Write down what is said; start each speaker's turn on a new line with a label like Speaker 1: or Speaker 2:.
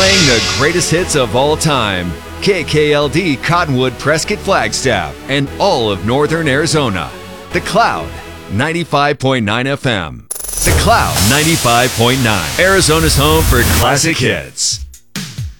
Speaker 1: Playing the greatest hits of all time. KKLD Cottonwood, Prescott, Flagstaff, and all of Northern Arizona. The Cloud, 95.9 FM. The Cloud, 95.9. Arizona's home for classic hits.